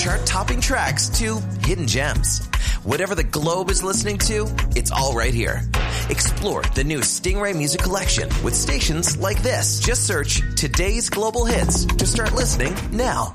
chart-topping tracks to hidden gems. Whatever the globe is listening to, it's all right here. Explore the new Stingray Music Collection with stations like this. Just search Today's Global Hits to start listening now.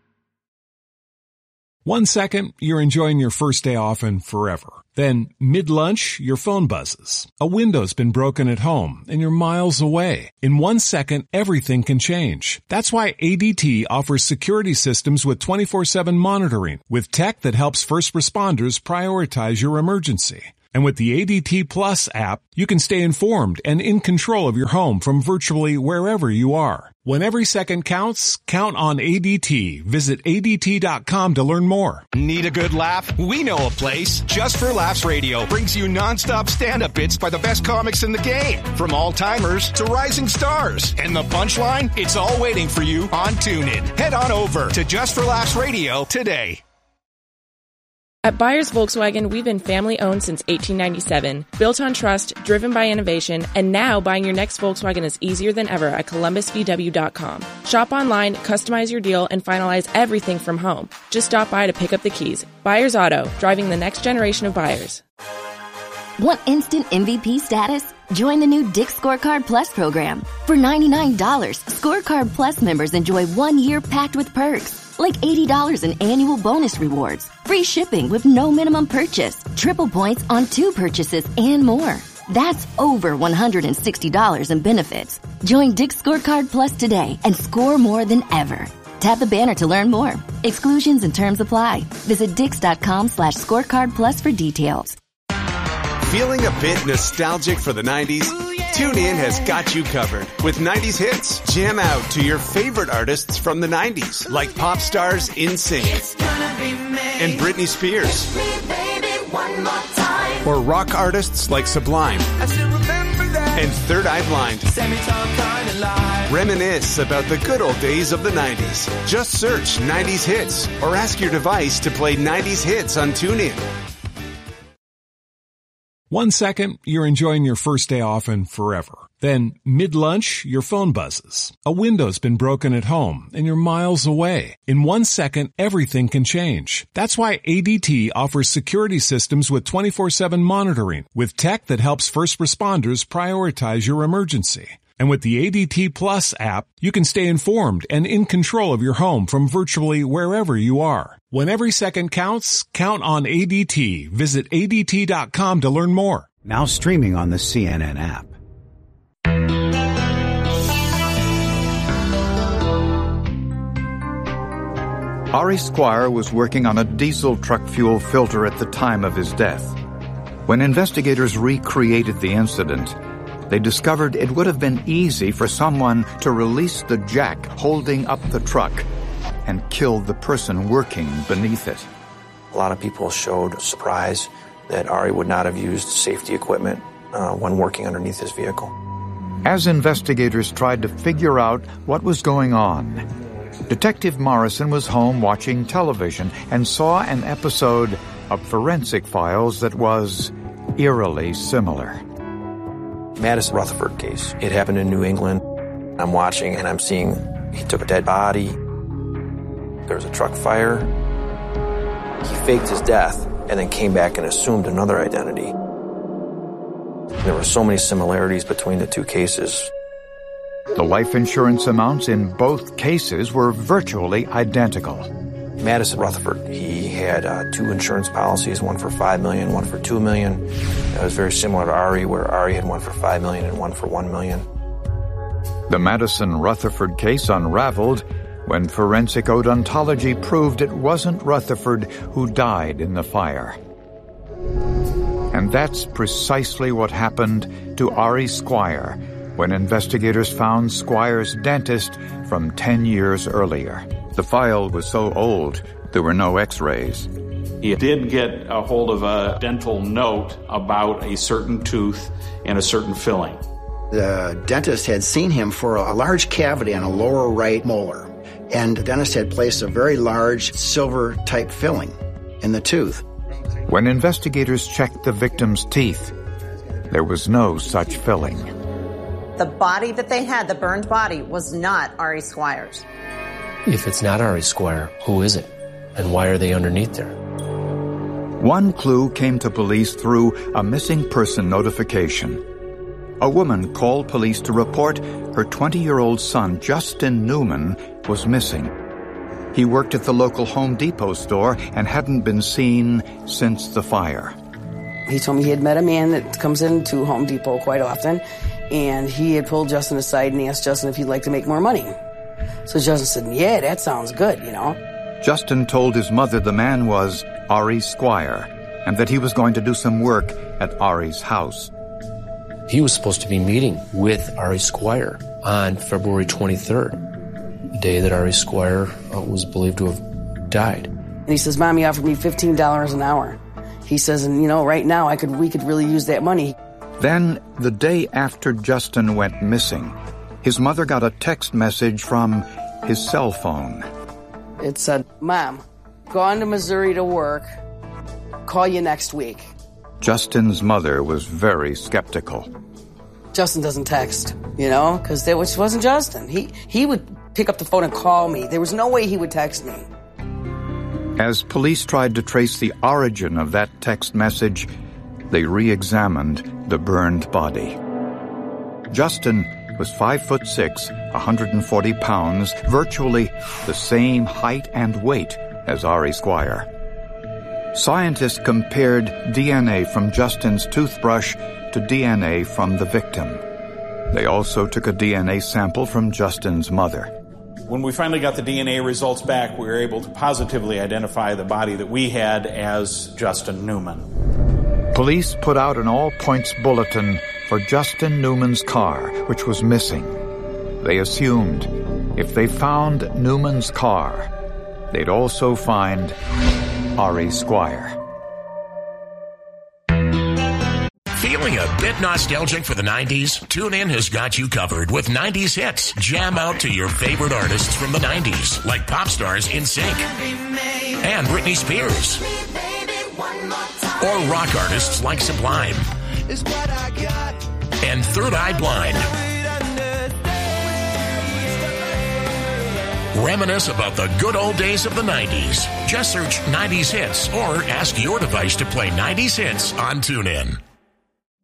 1 second, you're enjoying your first day off and forever. Then, mid-lunch, your phone buzzes. A window's been broken at home, and you're miles away. In 1 second, everything can change. That's why ADT offers security systems with 24/7 monitoring, with tech that helps first responders prioritize your emergency. And with the ADT Plus app, you can stay informed and in control of your home from virtually wherever you are. When every second counts, count on ADT. Visit ADT.com to learn more. Need a good laugh? We know a place. Just for Laughs Radio brings you nonstop stand-up bits by the best comics in the game. From all-timers to rising stars. And the punchline? It's all waiting for you on TuneIn. Head on over to Just for Laughs Radio today. At Byers Volkswagen, we've been family-owned since 1897, built on trust, driven by innovation, and now buying your next Volkswagen is easier than ever at ColumbusVW.com. Shop online, customize your deal, and finalize everything from home. Just stop by to pick up the keys. Byers Auto, driving the next generation of buyers. Want instant MVP status? Join the new Dick's Scorecard Plus program. For $99, Scorecard Plus members enjoy 1 year packed with perks. Like $80 in annual bonus rewards, free shipping with no minimum purchase, triple points on 2 purchases, and more. That's over $160 in benefits. Join Dick's Scorecard Plus today and score more than ever. Tap the banner to learn more. Exclusions and terms apply. Visit Dix.com/scorecard plus for details. Feeling a bit nostalgic for the 90s? TuneIn has got you covered with 90s hits. Jam out to your favorite artists from the 90s, like pop stars NSYNC and Britney Spears. Or rock artists like Sublime and Third Eye Blind. Reminisce about the good old days of the 90s. Just search 90s hits or ask your device to play 90s hits on TuneIn. 1 second, you're enjoying your first day off and forever. Then, mid-lunch, your phone buzzes. A window's been broken at home, and you're miles away. In 1 second, everything can change. That's why ADT offers security systems with 24/7 monitoring, with tech that helps first responders prioritize your emergency. And with the ADT Plus app, you can stay informed and in control of your home from virtually wherever you are. When every second counts, count on ADT. Visit ADT.com to learn more. Now streaming on the CNN app. Ari Squire was working on a diesel truck fuel filter at the time of his death. When investigators recreated the incident, they discovered it would have been easy for someone to release the jack holding up the truck and kill the person working beneath it. A lot of people showed surprise that Ari would not have used safety equipment when working underneath his vehicle. As investigators tried to figure out what was going on, Detective Morrison was home watching television and saw an episode of Forensic Files that was eerily similar. Madison Rutherford case. It happened in New England. I'm watching and I'm seeing he took a dead body. There was a truck fire. He faked his death and then came back and assumed another identity. There were so many similarities between the two cases. The life insurance amounts in both cases were virtually identical. Madison Rutherford, he had 2 insurance policies, one for $5 million, one for $2 million. That was very similar to Ari, where Ari had one for $5 million and one for $1 million. The Madison Rutherford case unraveled when forensic odontology proved it wasn't Rutherford who died in the fire. And that's precisely what happened to Ari Squire when investigators found Squire's dentist from 10 years earlier. The file was so old, there were no x-rays. He did get a hold of a dental note about a certain tooth and a certain filling. The dentist had seen him for a large cavity on a lower right molar, and the dentist had placed a very large silver-type filling in the tooth. When investigators checked the victim's teeth, there was no such filling. The body that they had, the burned body, was not Ari Squire's. If it's not Ari Squire, who is it? And why are they underneath there? One clue came to police through a missing person notification. A woman called police to report her 20-year-old son, Justin Newman, was missing. He worked at the local Home Depot store and hadn't been seen since the fire. He told me he had met a man that comes into Home Depot quite often, and he had pulled Justin aside and asked Justin if he'd like to make more money. So Justin said, yeah, that sounds good, you know. Justin told his mother the man was Ari Squire and that he was going to do some work at Ari's house. He was supposed to be meeting with Ari Squire on February 23rd, the day that Ari Squire was believed to have died. And he says, Mom, he offered me $15 an hour. He says, and you know, right now we could really use that money. Then, the day after Justin went missing, his mother got a text message from his cell phone. It said, Mom, gone to Missouri to work. Call you next week. Justin's mother was very skeptical. Justin doesn't text, you know, because that wasn't Justin. He would pick up the phone and call me. There was no way he would text me. As police tried to trace the origin of that text message, they re-examined the burned body. Justin was 5'6", 140 pounds, virtually the same height and weight as Ari Squire. Scientists compared DNA from Justin's toothbrush to DNA from the victim. They also took a DNA sample from Justin's mother. When we finally got the DNA results back, we were able to positively identify the body that we had as Justin Newman. Police put out an all-points bulletin for Justin Newman's car, which was missing. They assumed if they found Newman's car, they'd also find Ari Squire. Feeling a bit nostalgic for the 90s? TuneIn has got you covered with 90s hits. Jam out to your favorite artists from the 90s, like pop stars NSYNC and Britney Spears, or rock artists like Sublime and Third Eye Blind. Reminisce about the good old days of the 90s. Just search 90s hits or ask your device to play 90s hits on TuneIn.